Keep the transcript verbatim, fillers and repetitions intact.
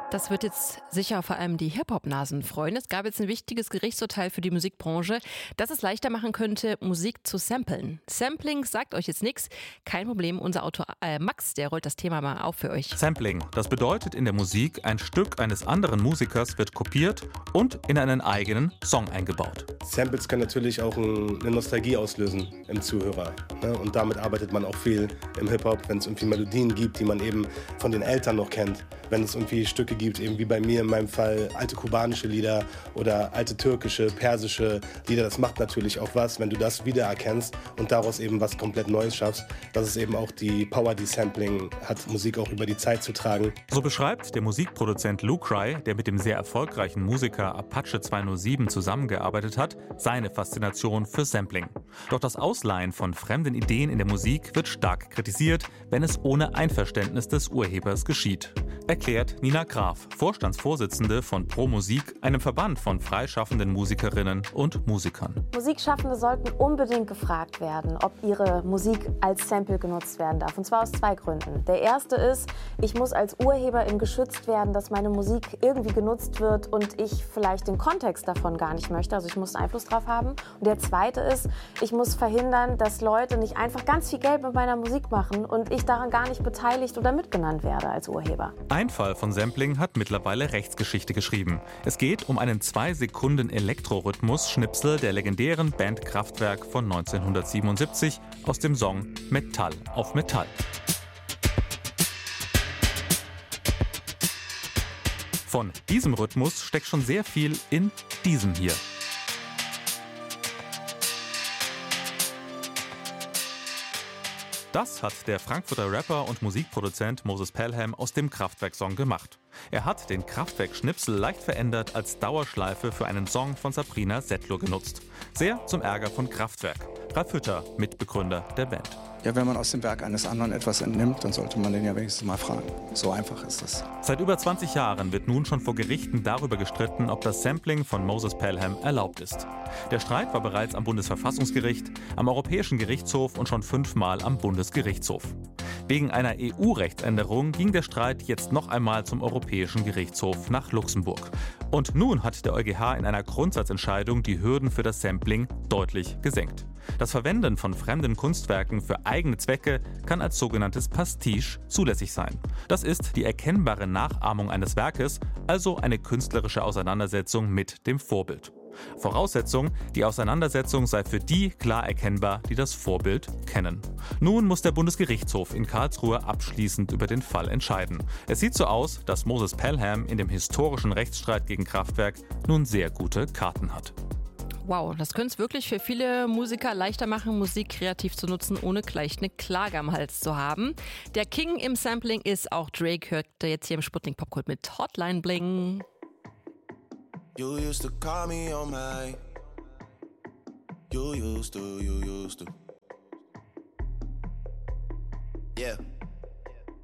Das wird jetzt sicher vor allem die Hip-Hop-Nasen freuen. Es gab jetzt ein wichtiges Gerichtsurteil für die Musikbranche, das es leichter machen könnte, Musik zu samplen. Sampling sagt euch jetzt nichts. Kein Problem, unser Autor äh, Max, der rollt das Thema mal auf für euch. Sampling, das bedeutet in der Musik, ein Stück eines anderen Musikers wird kopiert und in einen eigenen Song eingebaut. Samples können natürlich auch eine Nostalgie auslösen im Zuhörer. Ne? Und damit arbeitet man auch viel im Hip-Hop, wenn es irgendwie Melodien gibt, die man eben von den Eltern noch kennt. Wenn es irgendwie Stücke gibt, eben wie bei mir in meinem Fall alte kubanische Lieder oder alte türkische, persische Lieder, das macht natürlich auch was, wenn du das wiedererkennst und daraus eben was komplett Neues schaffst. Das ist eben auch die Power, die Sampling hat, Musik auch über die Zeit zu tragen. So beschreibt der Musikproduzent Lucry, der mit dem sehr erfolgreichen Musiker Apache zweihundertsieben zusammengearbeitet hat, seine Faszination für Sampling. Doch das Ausleihen von fremden Ideen in der Musik wird stark kritisiert, wenn es ohne Einverständnis des Urhebers geschieht. Erklärt Nina Graf, Vorstandsvorsitzende von Pro Musik, einem Verband von freischaffenden Musikerinnen und Musikern. Musikschaffende sollten unbedingt gefragt werden, ob ihre Musik als Sample genutzt werden darf. Und zwar aus zwei Gründen. Der erste ist, ich muss als Urheberin geschützt werden, dass meine Musik irgendwie genutzt wird und ich vielleicht den Kontext davon gar nicht möchte. Also ich muss Einfluss drauf haben. Und der zweite ist, ich muss verhindern, dass Leute nicht einfach ganz viel Geld mit meiner Musik machen und ich daran gar nicht beteiligt oder mitgenannt werde als Urheber. Ein Fall von Sampling hat mittlerweile Rechtsgeschichte geschrieben. Es geht um einen zwei Sekunden Elektrorhythmus-Schnipsel der legendären Band Kraftwerk von neunzehnhundertsiebenundsiebzig aus dem Song Metall auf Metall. Von diesem Rhythmus steckt schon sehr viel in diesem hier. Das hat der Frankfurter Rapper und Musikproduzent Moses Pelham aus dem Kraftwerk-Song gemacht. Er hat den Kraftwerk-Schnipsel leicht verändert als Dauerschleife für einen Song von Sabrina Settler genutzt. Sehr zum Ärger von Kraftwerk. Ralf Hütter, Mitbegründer der Band. Ja, wenn man aus dem Werk eines anderen etwas entnimmt, dann sollte man den ja wenigstens mal fragen. So einfach ist es. Seit über zwanzig Jahren wird nun schon vor Gerichten darüber gestritten, ob das Sampling von Moses Pelham erlaubt ist. Der Streit war bereits am Bundesverfassungsgericht, am Europäischen Gerichtshof und schon fünfmal am Bundesgerichtshof. Wegen einer E U-Rechtsänderung ging der Streit jetzt noch einmal zum Europäischen Gerichtshof nach Luxemburg. Und nun hat der EuGH in einer Grundsatzentscheidung die Hürden für das Sampling deutlich gesenkt. Das Verwenden von fremden Kunstwerken für eigene Zwecke kann als sogenanntes Pastiche zulässig sein. Das ist die erkennbare Nachahmung eines Werkes, also eine künstlerische Auseinandersetzung mit dem Vorbild. Voraussetzung, die Auseinandersetzung sei für die klar erkennbar, die das Vorbild kennen. Nun muss der Bundesgerichtshof in Karlsruhe abschließend über den Fall entscheiden. Es sieht so aus, dass Moses Pelham in dem historischen Rechtsstreit gegen Kraftwerk nun sehr gute Karten hat. Wow, das könnte es wirklich für viele Musiker leichter machen, Musik kreativ zu nutzen, ohne gleich eine Klage am Hals zu haben. Der King im Sampling ist auch Drake, hört ihr jetzt hier im Sputnik Popkult mit Hotline Bling. You used to call me on my You used to, you used to Yeah